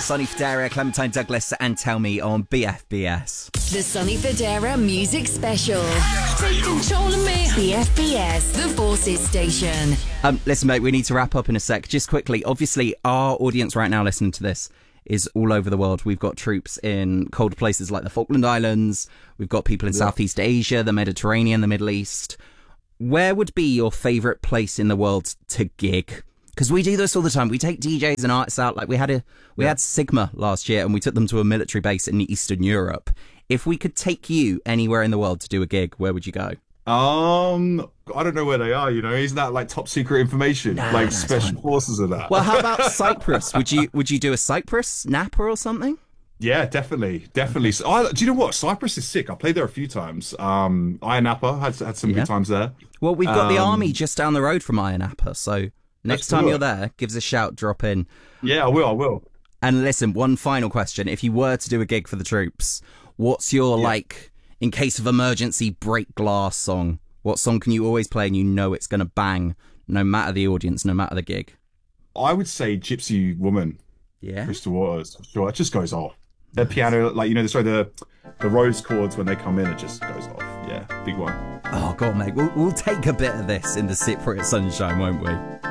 Sonny Fodera, Clementine Douglas, and Tell Me on BFBS. The Sonny Fodera Music Special. Take control of me. BFBS, the Forces Station. Listen, mate, we need to wrap up in a sec. Just quickly, obviously, our audience right now listening to this is all over the world. We've got troops in cold places like the Falkland Islands. We've got people in Southeast Asia, the Mediterranean, the Middle East. Where would be your favourite place in the world to gig? Because we do this all the time. We take DJs and artists out. Like we had Sigma last year, and we took them to a military base in Eastern Europe. If we could take you anywhere in the world to do a gig, where would you go? I don't know where they are. Isn't that like top secret information? Special forces of that. Well, how about Cyprus? Would you do a Cyprus, Napa, or something? Yeah, definitely. So, do you know what? Cyprus is sick. I played there a few times. Ayia Napa had some good times there. Well, we've got the army just down the road from Ayia Napa, so next time you're there, give us a shout, drop in. Yeah, I will. And listen, one final question. If you were to do a gig for the troops, what's your, in case of emergency, break glass song? What song can you always play and you know it's going to bang, no matter the audience, no matter the gig? I would say Gypsy Woman. Yeah? Crystal Waters. Sure, it just goes off. The piano, the rose chords, when they come in, it just goes off. Yeah, big one. Oh, God, mate. We'll take a bit of this in the Cypriot sunshine, won't we?